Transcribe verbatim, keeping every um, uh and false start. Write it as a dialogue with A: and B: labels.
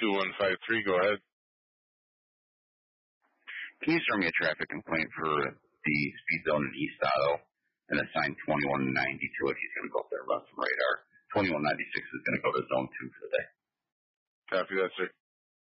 A: two one five three. Go ahead.
B: Can you start me a traffic complaint for the speed zone in East Otto and assign twenty-one ninety-two if he's going to go up there and run some radar? twenty-one ninety-six is going to go to zone two for the day.
A: Copy that, sir.